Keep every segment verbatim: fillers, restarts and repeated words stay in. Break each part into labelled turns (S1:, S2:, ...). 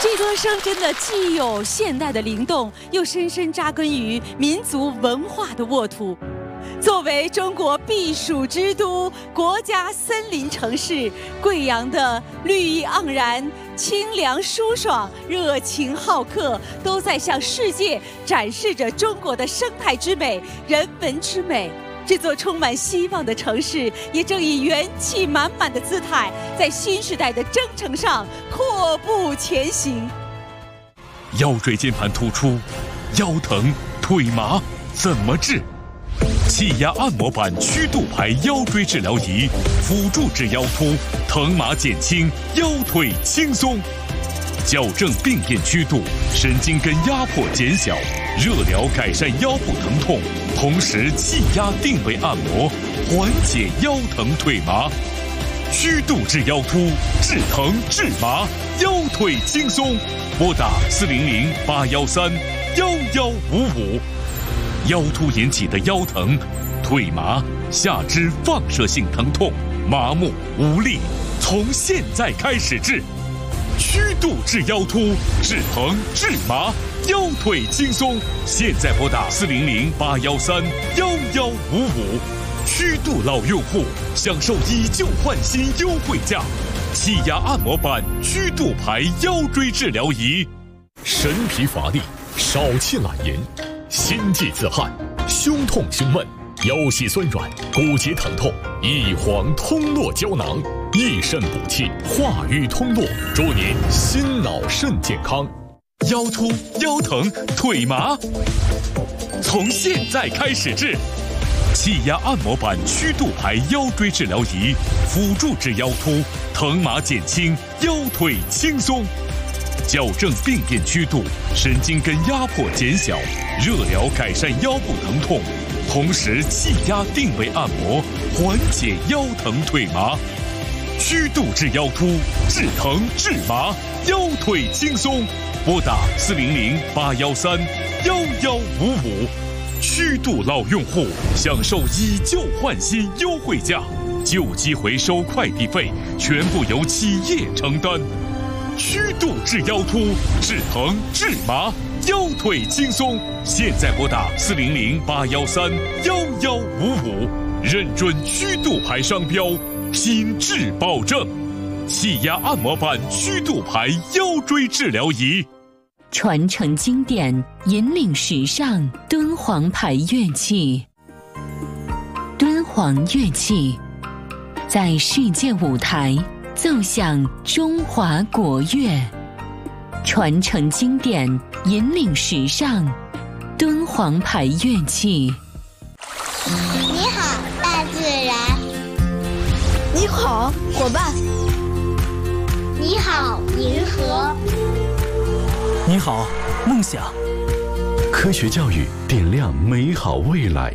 S1: 这歌声真的既有现代的灵动，又深深扎根于民族文化的沃土。作为中国避暑之都、国家森林城市，贵阳的绿意盎然、清凉舒爽、热情好客，都在向世界展示着中国的生态之美、人文之美。这座充满希望的城市，也正以元气满满的姿态，在新时代的征程上阔步前行。
S2: 腰椎间盘突出、腰疼、腿麻怎么治？气压按摩板曲度排腰椎治疗仪，辅助治腰突，疼麻减轻，腰腿轻松。矫正病变曲度，神经根压迫减小，热疗改善腰部疼痛，同时气压定位按摩，缓解腰疼腿麻。曲度治腰突，治疼治麻，腰腿轻松。拨打四零零八幺三幺幺五五。腰突引起的腰疼、腿麻、下肢放射性疼痛、麻木无力，从现在开始治。曲度治腰突，治疼治麻，腰腿轻松。现在拨打四零零八幺三幺幺五五。曲度老用户享受以旧换新优惠价，气压按摩板曲度排腰椎治疗仪。
S3: 神疲乏力、少气懒言、心悸自汗、胸痛胸闷、腰膝酸软、骨节疼痛，一黄通络胶囊，益肾补气，化瘀通络，祝您心脑肾健康。
S2: 腰突、腰疼、腿麻，从现在开始治。气压按摩板曲度排腰椎治疗仪，辅助治腰突，疼麻减轻，腰腿轻松。矫正病变曲度，神经根压迫减小，热疗改善腰部疼痛，同时气压定位按摩，缓解腰疼腿麻。曲度治腰突，治疼治麻，腰腿轻松。拨打四零零八幺三幺幺五五。曲度老用户享受以旧换新优惠价，旧机回收快递费全部由企业承担。曲度治腰突，治疼治麻，腰腿轻松。现在拨打四零零八幺三幺幺五五，认准曲度牌商标，品质保证。气压按摩板曲度牌腰椎治疗仪。
S4: 传承经典，引领时尚，敦煌牌乐器。敦煌乐器在世界舞台奏响中华国乐，传承经典，引领时尚，敦煌牌乐器。
S5: 你好，大自然。
S6: 你好，伙伴。
S5: 你好，银河。
S7: 你好，梦想。
S8: 科学教育点亮美好未来。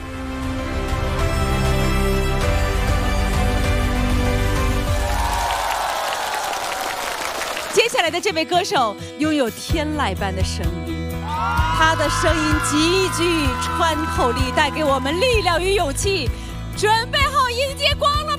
S1: 接下来的这位歌手拥有天籁般的声音，他的声音极具穿透力，带给我们力量与勇气。准备好迎接光了吗？